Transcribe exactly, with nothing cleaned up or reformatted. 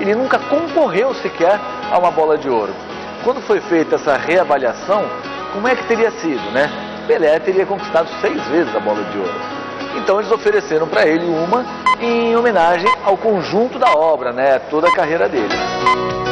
ele nunca concorreu sequer a uma bola de ouro. Quando foi feita essa reavaliação, como é que teria sido, né? Pelé teria conquistado seis vezes a bola de ouro. Então eles ofereceram para ele uma em homenagem ao conjunto da obra, né? Toda a carreira dele.